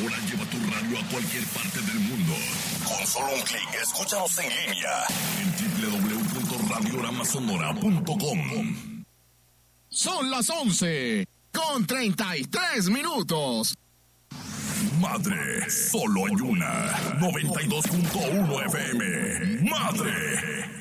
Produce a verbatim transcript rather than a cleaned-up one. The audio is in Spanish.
Ahora lleva tu radio a cualquier parte del mundo. Con solo un clic, escúchanos en línea en doble u doble u doble u punto radiorama sonora punto com. Son las once con treinta y tres minutos. Madre, solo hay una. noventa y dos punto uno F M. Madre.